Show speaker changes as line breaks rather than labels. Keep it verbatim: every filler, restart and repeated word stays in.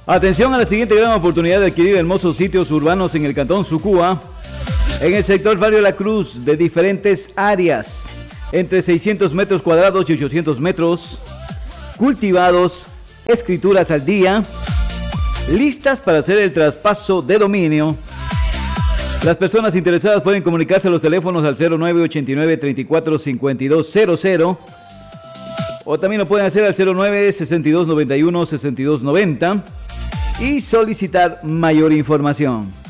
Atención a la siguiente gran oportunidad de adquirir hermosos sitios urbanos en el cantón Sucúa, en el sector Barrio La Cruz, de diferentes áreas, entre seiscientos metros cuadrados y ochocientos metros, cultivados, escrituras al día, listas para hacer el traspaso de dominio. Las personas interesadas pueden comunicarse a los teléfonos al cero nueve ochenta y nueve treinta y cuatro cincuenta y dos cero cero o también lo pueden hacer al cero nueve sesenta y dos noventa y uno sesenta y dos noventa y solicitar mayor información.